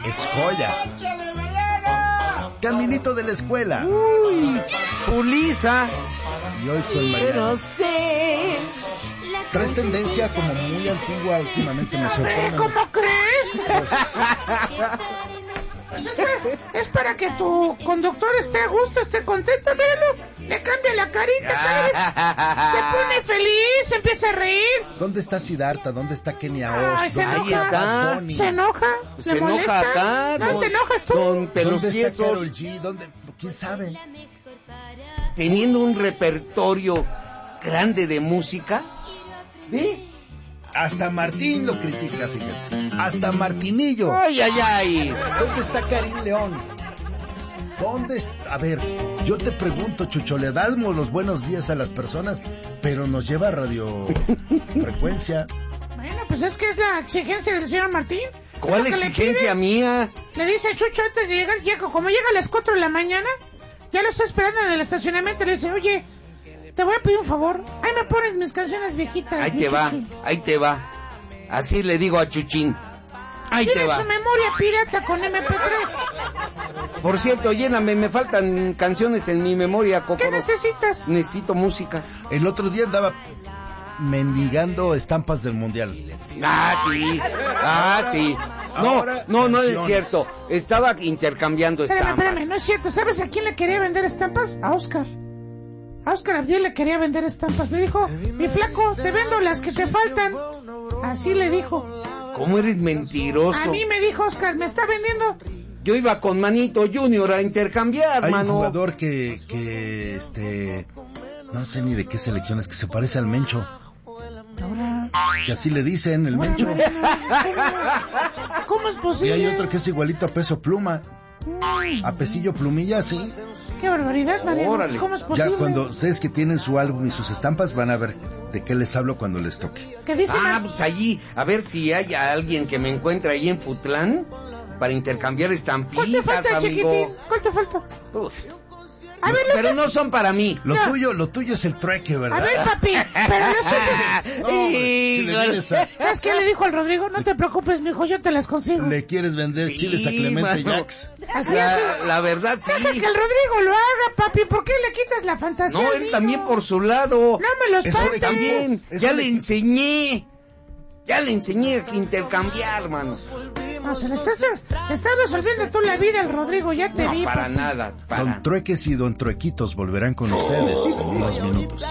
es joya. Caminito de la escuela. Uy, Ulisa. Y hoy con Mariana. Pero sé. Traes tendencia como muy antigua últimamente, me sorprende. ¿Cómo crees? Pues es para que tu conductor esté a gusto, esté contento, míralo. Le cambia la carita cada vez. Se pone feliz, empieza a reír. ¿Dónde está Siddhartha? ¿Dónde está Kenia Oz? Ay, se ¿Dónde enoja. está Bonnie? Se enoja, Se le molesta. enoja acá. ¿No te enojas tú? Con pelos ¿Dónde está tiesos, Karol G? ¿Dónde? ¿Quién sabe? teniendo un repertorio grande de música. ¿Ve? Hasta Martín lo critica, fíjate. Hasta Martinillo. Ay, ay, ay. ¿Dónde está Karim León? ¿Dónde está? A ver, yo te pregunto, Chucho, le damos los buenos días a las personas, pero nos lleva a radiofrecuencia. Bueno, pues es que es la exigencia del señor Martín. ¿Cuál exigencia mía? Le dice a Chucho antes de llegar, como llega a las 4 de la mañana, ya lo está esperando en el estacionamiento, le dice, oye, te voy a pedir un favor, ahí me pones mis canciones viejitas. Ahí te va, ahí te va. Así le digo a Chuchín. Ahí te Tiene va. su memoria pirata con MP3. Por cierto, lléname, me faltan canciones en mi memoria, Cócoro. ¿Qué necesitas? Necesito música. El otro día andaba mendigando estampas del mundial. Ah, sí. Ah, sí. No, Ahora, no es canciones. cierto. Estaba intercambiando estampas. Espérame, no es cierto. ¿Sabes a quién le quería vender estampas? A Oscar. A Oscar Abdiel le quería vender estampas. Le dijo, mi flaco, te vendo las que te faltan. Así le dijo. ¿Cómo eres mentiroso? A mí me dijo Oscar, me está vendiendo. Yo iba con Manito Junior a intercambiar, Hay mano. un jugador que no sé ni de qué selección es, que se parece al Mencho. Que así le dicen, el Mencho. ¿Cómo es Y posible? hay otro que es igualito a Peso Pluma. A Pesillo Plumilla, sí. Qué barbaridad, Mariano. Órale. ¿Cómo es posible? Ya cuando ustedes que tienen su álbum y sus estampas van a ver de qué les hablo cuando les toque. ¿Qué dice? Pues allí, a ver si hay alguien que me encuentre ahí en Futlán para intercambiar ¿Cuál te estampitas, falta, chiquitín? amigo. ¿Cuál te falta? Uf. A ver, Pero no son para mí. Lo No. tuyo es el trueque, ¿verdad? A ver, papi, pero no sé. No, hombre, si le vienes a- ¿Sabes qué le dijo al Rodrigo? No te preocupes, mijo, yo te las consigo. le quieres vender Sí, chiles a Clemente mano. Jax. Así es. La verdad, sí. Deja que el Rodrigo lo haga, papi. ¿Por qué le quitas la fantasía? No, al él niño? también por su lado. No me los Es partes. por También, Es ya un le equipo. enseñé. Ya le enseñé a intercambiar, mano. No, se le estás resolviendo tú la vida al Rodrigo, ya te No, vi. para papi. nada. Don Trueques y Don Truequitos volverán con ustedes en unos minutos.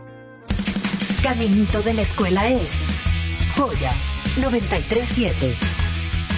Caminito de la escuela es Joya 93.7.